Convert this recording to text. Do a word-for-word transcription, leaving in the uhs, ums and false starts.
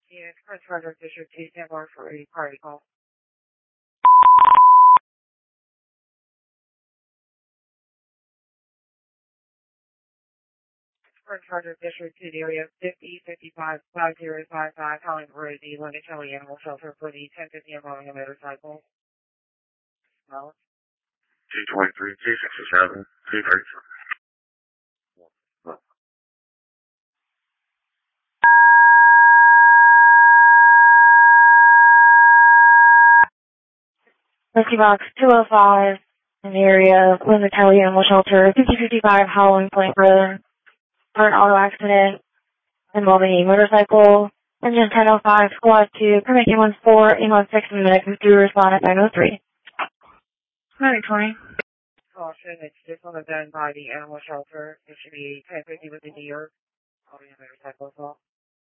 Yeah, Prince Frederick District two, stand by for a party call. Prince Frederick District two, the area fifty fifty-five five zero five five, calling for the London County Animal Shelter for the ten fifty involving a motorcycle. Well, two twenty-three, two sixty-seven, two thirty-three. Whiskey Box two oh five in the area, Linda Kelly Animal Shelter, fifty fifty-five Halloween Point Road, for an auto accident involving a motorcycle. Engine ten oh five, Squad two, permit one four, eight one six in a minute, computer respond at nine oh three. nine twenty. caution, it's just on the done by the animal shelter. It should be ten fifty with the New York. Calling a motorcycle as well.